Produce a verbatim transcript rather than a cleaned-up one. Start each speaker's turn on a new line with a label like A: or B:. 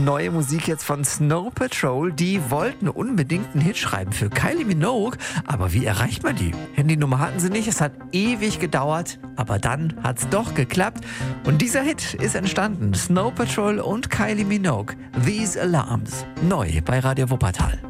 A: Neue Musik jetzt von Snow Patrol. Die wollten unbedingt einen Hit schreiben für Kylie Minogue. Aber wie erreicht man die? Handynummer hatten sie nicht. Es hat ewig gedauert. Aber dann hat's doch geklappt. Und dieser Hit ist entstanden. Snow Patrol und Kylie Minogue. These Alarms. Neu bei Radio Wuppertal.